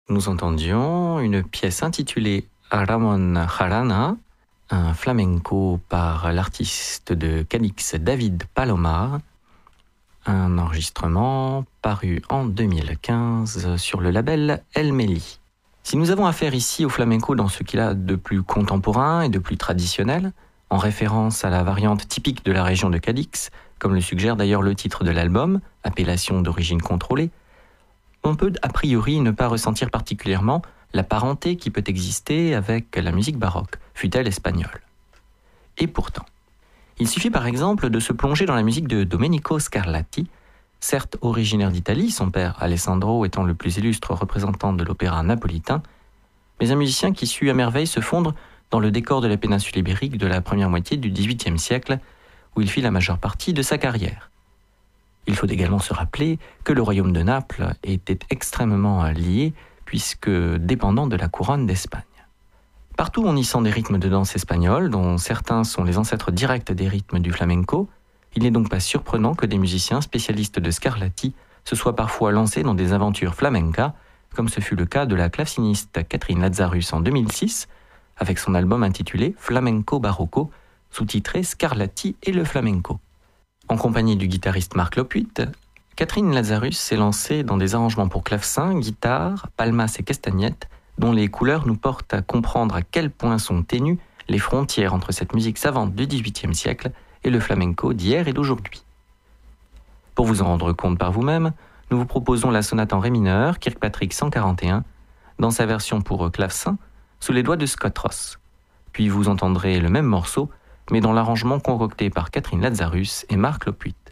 Nous entendions une pièce intitulée Ramon Jarana, un flamenco par l'artiste de Cadix David Palomar, un enregistrement paru en 2015 sur le label El Meli. Si nous avons affaire ici au flamenco dans ce qu'il a de plus contemporain et de plus traditionnel, en référence à la variante typique de la région de Cadix, comme le suggère d'ailleurs le titre de l'album, appellation d'origine contrôlée, on peut a priori ne pas ressentir particulièrement la parenté qui peut exister avec la musique baroque, fût-elle espagnole. Et pourtant, il suffit par exemple de se plonger dans la musique de Domenico Scarlatti, certes originaire d'Italie, son père Alessandro étant le plus illustre représentant de l'opéra napolitain, mais un musicien qui sut à merveille se fondre dans le décor de la péninsule ibérique de la première moitié du XVIIIe siècle, où il fit la majeure partie de sa carrière. Il faut également se rappeler que le royaume de Naples était extrêmement lié, puisque dépendant de la couronne d'Espagne. Partout on y sent des rythmes de danse espagnols, dont certains sont les ancêtres directs des rythmes du flamenco. Il n'est donc pas surprenant que des musiciens spécialistes de Scarlatti se soient parfois lancés dans des aventures flamencas, comme ce fut le cas de la claveciniste Catherine Lazarus en 2006, avec son album intitulé Flamenco Barocco, sous-titré Scarlatti et le flamenco. En compagnie du guitariste Marc Lopuit, Catherine Lazarus s'est lancée dans des arrangements pour clavecin, guitare, palmas et castagnettes, dont les couleurs nous portent à comprendre à quel point sont ténues les frontières entre cette musique savante du XVIIIe siècle et le flamenco d'hier et d'aujourd'hui. Pour vous en rendre compte par vous-même, nous vous proposons la sonate en ré mineur, Kirkpatrick 141, dans sa version pour clavecin, sous les doigts de Scott Ross. Puis vous entendrez le même morceau, mais dans l'arrangement concocté par Catherine Lazarus et Marc Lopuit.